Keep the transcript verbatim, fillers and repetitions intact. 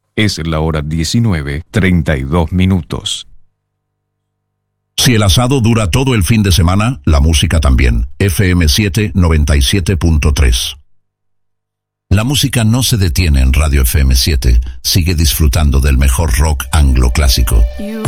Es la hora diecinueve, treinta y dos minutos. Si el asado dura todo el fin de semana, la música también. F M siete noventa y siete punto tres. La música no se detiene en Radio F M siete. Sigue disfrutando del mejor rock anglo clásico.